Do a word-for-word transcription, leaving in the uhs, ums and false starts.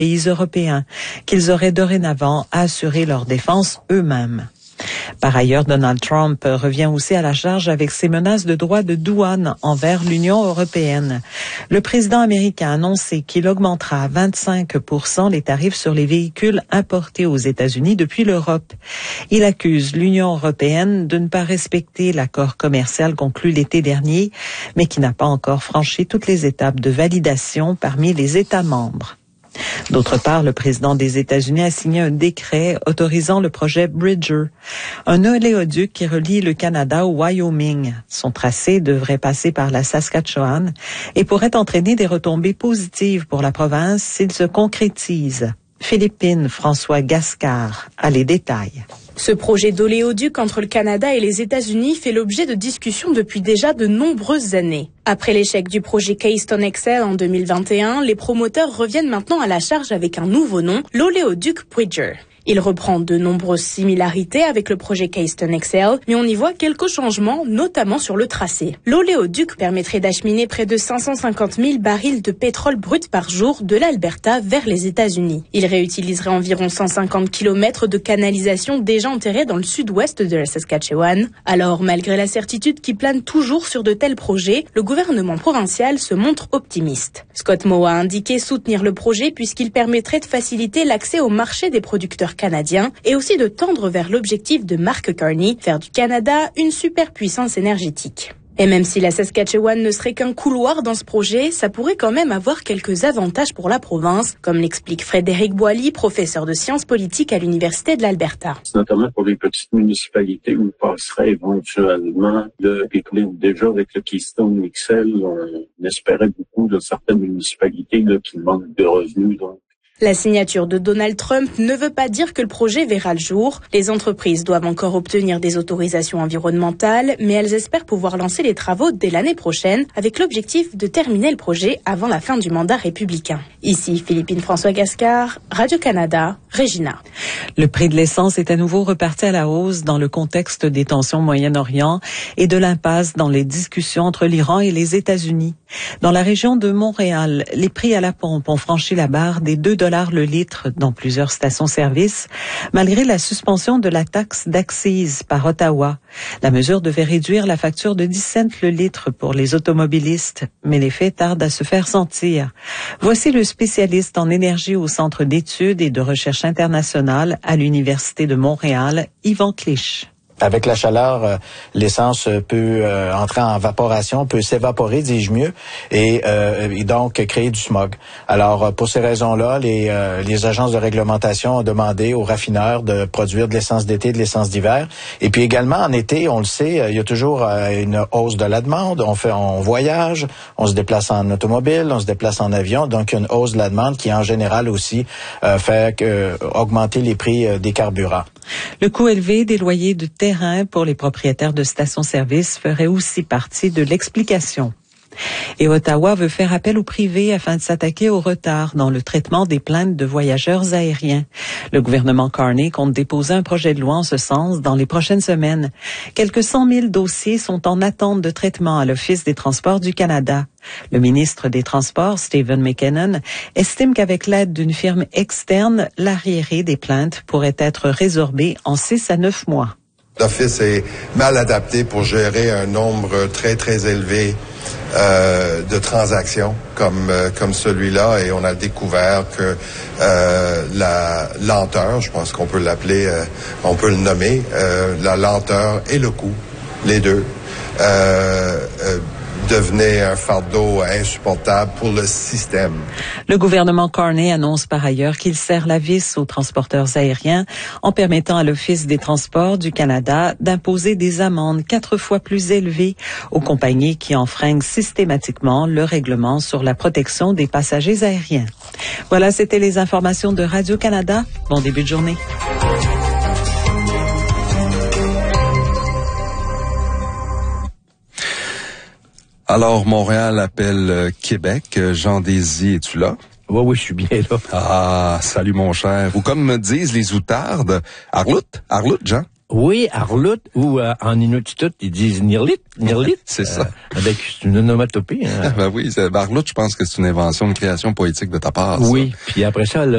pays européens, qu'ils auraient dorénavant à assurer leur défense eux-mêmes. Par ailleurs, Donald Trump revient aussi à la charge avec ses menaces de droits de douane envers l'Union européenne. Le président américain a annoncé qu'il augmentera à vingt-cinq pour cent les tarifs sur les véhicules importés aux États-Unis depuis l'Europe. Il accuse l'Union européenne de ne pas respecter l'accord commercial conclu l'été dernier, mais qui n'a pas encore franchi toutes les étapes de validation parmi les États membres. D'autre part, le président des États-Unis a signé un décret autorisant le projet Bridger, un oléoduc qui relie le Canada au Wyoming. Son tracé devrait passer par la Saskatchewan et pourrait entraîner des retombées positives pour la province s'il se concrétise. Philippine François Gascard a les détails. Ce projet d'oléoduc entre le Canada et les États-Unis fait l'objet de discussions depuis déjà de nombreuses années. Après l'échec du projet Keystone X L en deux mille vingt et un, les promoteurs reviennent maintenant à la charge avec un nouveau nom, l'oléoduc Bridger. Il reprend de nombreuses similarités avec le projet Keystone X L, mais on y voit quelques changements, notamment sur le tracé. L'oléoduc permettrait d'acheminer près de cinq cent cinquante mille barils de pétrole brut par jour de l'Alberta vers les États-Unis. Il réutiliserait environ cent cinquante kilomètres de canalisation déjà enterrés dans le sud-ouest de la Saskatchewan. Alors, malgré la certitude qui plane toujours sur de tels projets, le gouvernement provincial se montre optimiste. Scott Moe a indiqué soutenir le projet puisqu'il permettrait de faciliter l'accès au marché des producteurs canadien et aussi de tendre vers l'objectif de Mark Carney, faire du Canada une superpuissance énergétique. Et même si la Saskatchewan ne serait qu'un couloir dans ce projet, ça pourrait quand même avoir quelques avantages pour la province, comme l'explique Frédéric Boilly, professeur de sciences politiques à l'Université de l'Alberta. C'est notamment pour les petites municipalités où il passerait éventuellement le pipeline. Déjà avec le Keystone X L, on espérait beaucoup de certaines municipalités là, qui manquent de revenus. Donc. La signature de Donald Trump ne veut pas dire que le projet verra le jour. Les entreprises doivent encore obtenir des autorisations environnementales, mais elles espèrent pouvoir lancer les travaux dès l'année prochaine avec l'objectif de terminer le projet avant la fin du mandat républicain. Ici, Philippine François Gascard, Radio-Canada, Regina. Le prix de l'essence est à nouveau reparti à la hausse dans le contexte des tensions au Moyen-Orient et de l'impasse dans les discussions entre l'Iran et les États-Unis. Dans la région de Montréal, les prix à la pompe ont franchi la barre des deux dollars le litre dans plusieurs stations-service, malgré la suspension de la taxe d'accise par Ottawa. La mesure devait réduire la facture de dix cents le litre pour les automobilistes, mais l'effet tarde à se faire sentir. Voici le spécialiste en énergie au Centre d'études et de recherche internationale à l'Université de Montréal, Yvan Clich. Avec la chaleur, euh, l'essence peut euh, entrer en vaporation, peut s'évaporer, dis-je mieux, et, euh, et donc créer du smog. Alors, pour ces raisons-là, les, euh, les agences de réglementation ont demandé aux raffineurs de produire de l'essence d'été, de l'essence d'hiver. Et puis également, en été, on le sait, il y a toujours euh, une hausse de la demande. On fait, on voyage, on se déplace en automobile, on se déplace en avion. Donc, il y a une hausse de la demande qui, en général, aussi euh, fait euh, augmenter les prix euh, des carburants. Le coût élevé des loyers de terrain pour les propriétaires de stations-service ferait aussi partie de l'explication. Et Ottawa veut faire appel au privé afin de s'attaquer au retard dans le traitement des plaintes de voyageurs aériens. Le gouvernement Carney compte déposer un projet de loi en ce sens dans les prochaines semaines. Quelques cent mille dossiers sont en attente de traitement à l'Office des Transports du Canada. Le ministre des Transports, Stephen McKinnon, estime qu'avec l'aide d'une firme externe, l'arriéré des plaintes pourrait être résorbé en six à neuf mois. L'Office est mal adapté pour gérer un nombre très, très élevé euh, de transactions comme euh, comme celui-là, et on a découvert que euh, la lenteur, je pense qu'on peut l'appeler, euh, on peut le nommer, euh, la lenteur et le coût, les deux, euh, euh, devenait un fardeau insupportable pour le système. Le gouvernement Carney annonce par ailleurs qu'il serre la vis aux transporteurs aériens en permettant à l'Office des Transports du Canada d'imposer des amendes quatre fois plus élevées aux compagnies qui enfreignent systématiquement le règlement sur la protection des passagers aériens. Voilà, c'était les informations de Radio-Canada. Bon début de journée. Alors, Montréal appelle euh, Québec. Jean Désy, es-tu là? Oui, oui, je suis bien là. Ah, salut mon cher. Ou comme me disent les outardes, Arlout, Arlout, Jean? Oui, Arlout, ou euh, en Inuktitut, ils disent Nirlit, Nirlit. C'est ça. Euh, avec une onomatopée. Hein. Ben oui, Arlout, je pense que c'est une invention, une création poétique de ta part. Oui, ça. Puis après ça, là,